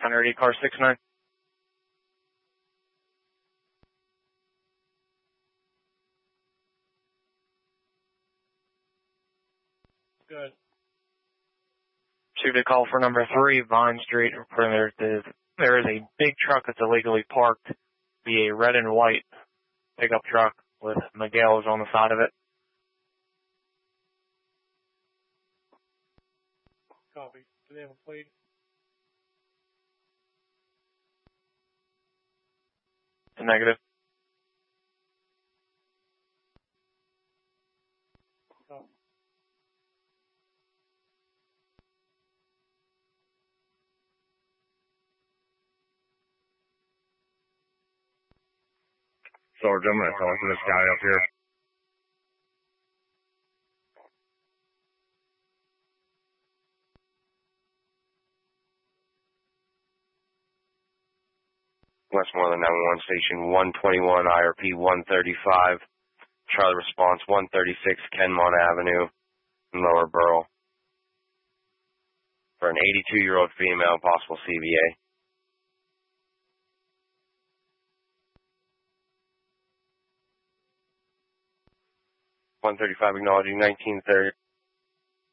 680 car 69. Good. Received a call for number 3, Vine Street. There is a big truck that's illegally parked. Be a red and white pickup truck with Miguel's on the side of it. Copy. Do they have a plate? Negative. Copy. Sarge, I'm going to talk to this guy up here. Westmoreland 911 Station 121, IRP 135, Charlie Response 136, Kenmont Avenue, in Lower Borough, for an 82-year-old female, possible CVA. 135 acknowledging 1930.